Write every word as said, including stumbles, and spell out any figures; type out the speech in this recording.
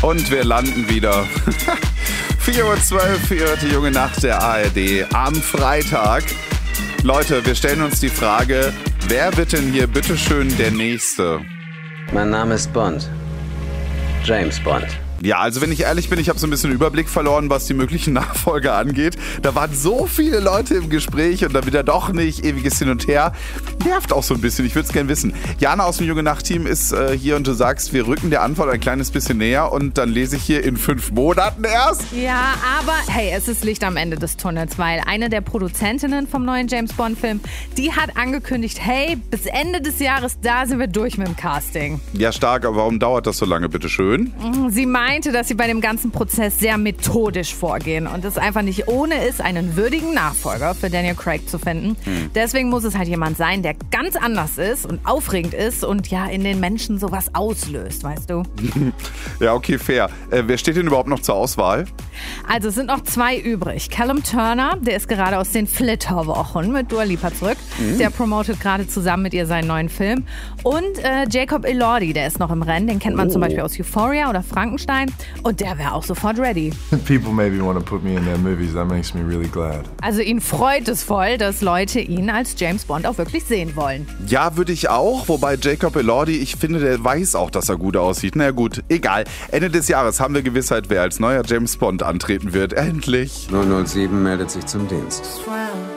Und wir landen wieder. vier Uhr zwölf, für die junge Nacht der A R D am Freitag. Leute, wir stellen uns die Frage, wer wird denn hier bitteschön der Nächste? Mein Name ist Bond. James Bond. Ja, also wenn ich ehrlich bin, ich habe so ein bisschen Überblick verloren, was die möglichen Nachfolger angeht. Da waren so viele Leute im Gespräch und dann wieder doch nicht, ewiges Hin und Her. Nervt auch so ein bisschen, ich würde es gerne wissen. Jana aus dem Junge Nacht-Team ist äh, hier und du sagst, wir rücken der Antwort ein kleines bisschen näher und dann lese ich hier in fünf Monaten erst. Ja, aber hey, es ist Licht am Ende des Tunnels, weil eine der Produzentinnen vom neuen James-Bond-Film, die hat angekündigt, hey, bis Ende des Jahres, da sind wir durch mit dem Casting. Ja, stark, aber warum dauert das so lange, bitteschön? Sie meinte, dass sie bei dem ganzen Prozess sehr methodisch vorgehen und es einfach nicht ohne ist, einen würdigen Nachfolger für Daniel Craig zu finden. Hm. Deswegen muss es halt jemand sein, der ganz anders ist und aufregend ist und ja in den Menschen sowas auslöst, weißt du? Ja, okay, fair. Äh, wer steht denn überhaupt noch zur Auswahl? Also es sind noch zwei übrig. Callum Turner, der ist gerade aus den Flitterwochen mit Dua Lipa zurück. Mhm. Der promotet gerade zusammen mit ihr seinen neuen Film. Und äh, Jacob Elordi, der ist noch im Rennen. Den kennt man oh. zum Beispiel aus Euphoria oder Frankenstein. Und der wäre auch sofort ready. People maybe want to put me in their movies. That makes me really glad. Also ihn freut es voll, dass Leute ihn als James Bond auch wirklich sehen wollen. Ja, würde ich auch. Wobei Jacob Elordi, ich finde, der weiß auch, dass er gut aussieht. Na gut, egal. Ende des Jahres haben wir Gewissheit, wer als neuer James Bond antreten wird. Endlich. null null sieben meldet sich zum Dienst. Wow.